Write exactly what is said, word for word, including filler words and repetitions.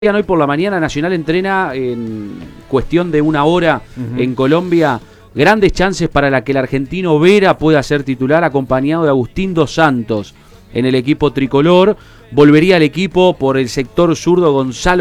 Hoy por la mañana Nacional entrena en cuestión de una hora uh-huh. en Colombia. Grandes chances para la que el argentino Vera pueda ser titular, acompañado de Agustín Dos Santos en el equipo tricolor. Volvería al equipo por el sector zurdo Gonzalo